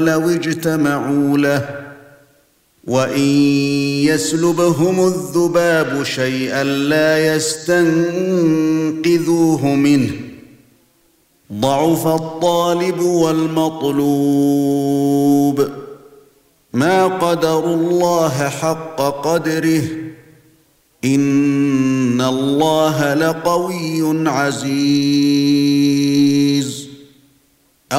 لو اجتمعوا له وإن يسلبهم الذباب شيئا لا يستنقذوه منه ضعف الطالب والمطلوب ما قدروا الله حق قدره إن الله لقوي عزيز